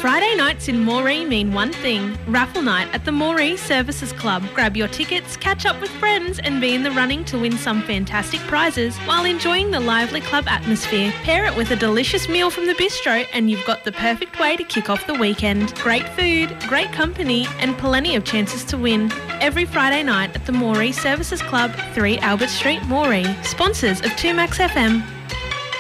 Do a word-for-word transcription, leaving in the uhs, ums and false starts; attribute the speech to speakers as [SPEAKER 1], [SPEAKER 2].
[SPEAKER 1] Friday nights in Moree mean one thing, raffle night at the Moree Services Club. Grab your tickets, catch up with friends and be in the running to win some fantastic prizes while enjoying the lively club atmosphere. Pair it with a delicious meal from the bistro and you've got the perfect way to kick off the weekend. Great food, great company and plenty of chances to win. Every Friday night at the Moree Services Club, three Albert Street, Moree. Sponsors of two Max F M.